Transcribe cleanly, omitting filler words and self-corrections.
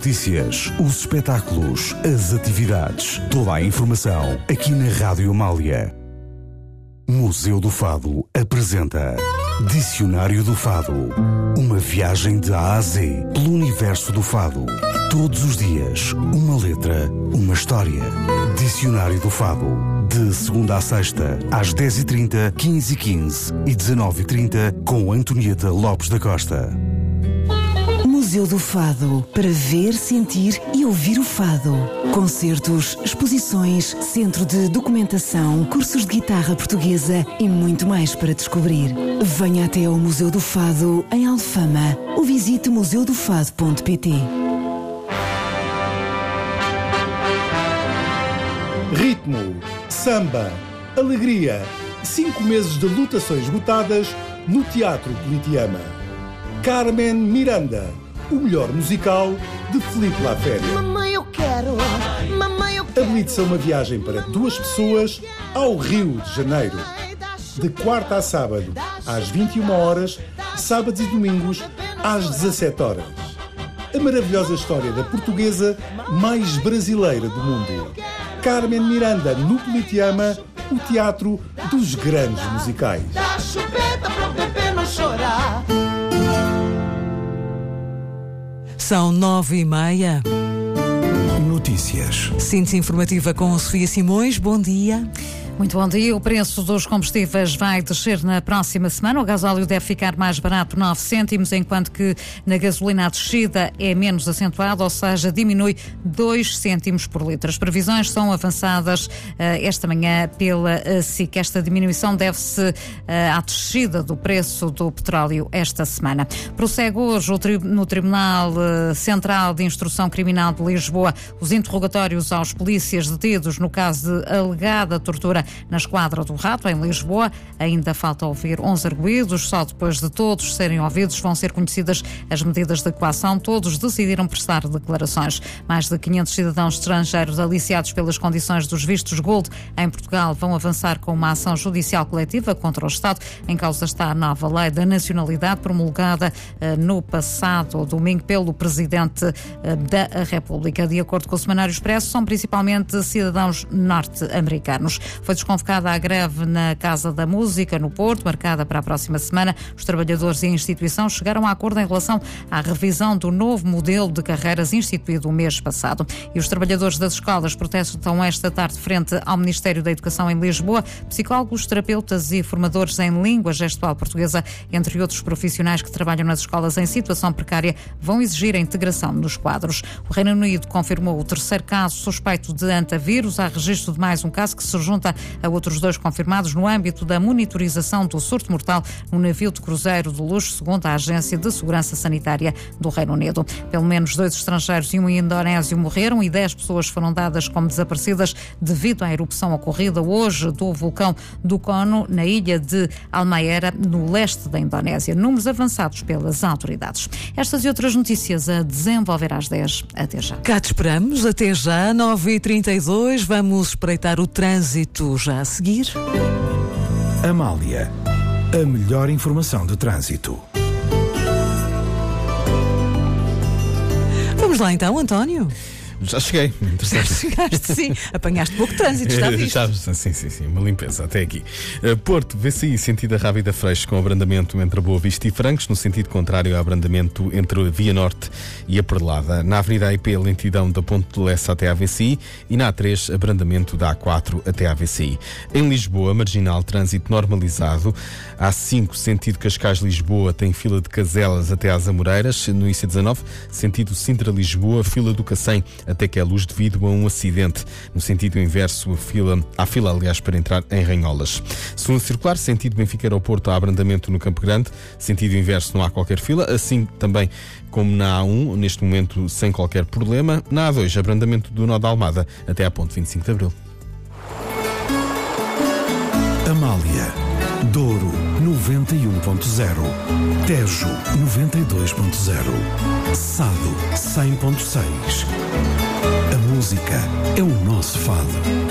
notícias, os espetáculos, as atividades, toda a informação aqui na Rádio Amália. Museu do Fado apresenta Dicionário do Fado. Uma viagem de A a Z pelo universo do fado. Todos os dias, uma letra, uma história. Dicionário do Fado. De segunda a sexta, às 10h30, 15h15 e 19h30, com Antonieta Lopes da Costa. Museu do Fado, para ver, sentir e ouvir o fado. Concertos, exposições, centro de documentação, cursos de guitarra portuguesa e muito mais para descobrir. Venha até ao Museu do Fado, em Alfama, ou visite museudofado.pt. Ritmo, samba, alegria, 5 meses de lutações esgotadas no Teatro Politeama. Carmen Miranda, o melhor musical de Filipe Lafere. Mamãe, eu quero. Mamãe, eu quero. Habilite-se a uma viagem para 2 pessoas ao Rio de Janeiro. De quarta a sábado, às 21h, sábados e domingos, às 17h. A maravilhosa história da portuguesa mais brasileira do mundo. Carmen Miranda, no Politeama, o teatro dos grandes musicais. Dá chupeta para o bebê não chorar. São 9h30. Notícias. Síntese informativa com Sofia Simões. Bom dia. Muito bom dia. O preço dos combustíveis vai descer na próxima semana. O gasóleo deve ficar mais barato, 9 cêntimos, enquanto que na gasolina a descida é menos acentuada, ou seja, diminui 2 cêntimos por litro. As previsões são avançadas esta manhã pela SIC. Esta diminuição deve-se à descida do preço do petróleo esta semana. Prossegue hoje no Tribunal Central de Instrução Criminal de Lisboa os interrogatórios aos polícias detidos no caso de alegada tortura na Esquadra do Rato, em Lisboa. Ainda falta ouvir 11 arguidos. Só depois de todos serem ouvidos vão ser conhecidas as medidas de coação. Todos decidiram prestar declarações. Mais de 500 cidadãos estrangeiros aliciados pelas condições dos vistos Gold em Portugal vão avançar com uma ação judicial coletiva contra o Estado. Em causa está a nova lei da nacionalidade promulgada no passado domingo pelo Presidente da República. De acordo com o Semanário Expresso, são principalmente cidadãos norte-americanos. Foi desconvocada a greve na Casa da Música, no Porto, marcada para a próxima semana. Os trabalhadores e a instituição chegaram a acordo em relação à revisão do novo modelo de carreiras instituído o mês passado. E os trabalhadores das escolas protestam esta tarde frente ao Ministério da Educação em Lisboa. Psicólogos, terapeutas e formadores em língua gestual portuguesa, entre outros profissionais que trabalham nas escolas em situação precária, vão exigir a integração nos quadros. O Reino Unido confirmou o 3º caso suspeito de antavírus. Há registro de mais um caso que se junta a outros 2 confirmados no âmbito da monitorização do surto mortal no navio de cruzeiro de luxo, segundo a Agência de Segurança Sanitária do Reino Unido. Pelo menos 2 estrangeiros e um indonésio morreram e 10 pessoas foram dadas como desaparecidas devido à erupção ocorrida hoje do vulcão do Kono, na ilha de Halmahera, no leste da Indonésia. Números avançados pelas autoridades. Estas e outras notícias a desenvolver às 10. Até já. Cá te esperamos. Até já, 9h32. Vamos espreitar o trânsito já a seguir. Amália, a melhor informação de trânsito. Vamos lá então, António. Já cheguei, interessante. Chegaste, sim. Apanhaste pouco trânsito, está visto? Sim, uma limpeza até aqui. Porto, VCI, sentido a Rábida Freixo, com abrandamento entre a Boa Vista e Francos, no sentido contrário ao abrandamento entre a Via Norte e a Perlada. Na Avenida AIP, lentidão da Ponte de Lessa até à VCI e na A3, abrandamento da A4 até à VCI. Em Lisboa, marginal, trânsito normalizado. A5, sentido Cascais-Lisboa, tem fila de Caselas até às Amoreiras. No IC19, sentido Sintra-Lisboa, fila do Cacém até que é luz devido a um acidente. No sentido inverso, há fila, aliás, para entrar em Ranholas. Segundo circular, sentido Benfica-Aeroporto, há abrandamento no Campo Grande. Sentido inverso, não há qualquer fila. Assim também como na A1, neste momento sem qualquer problema. Na A2, abrandamento do Nó da Almada até à ponte 25 de Abril. Amália, Douro 91.0, Tejo 92.0, Sado 100.6. A música é o nosso fado.